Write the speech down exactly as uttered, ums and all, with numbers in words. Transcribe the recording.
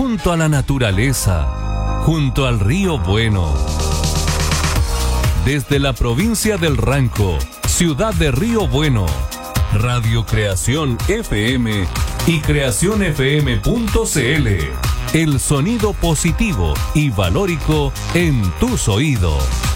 junto a la naturaleza, junto al río Bueno. Desde la provincia del Ranco, ciudad de Río Bueno, Radio Creación F M y creación f m punto c l. El sonido positivo y valórico en tus oídos.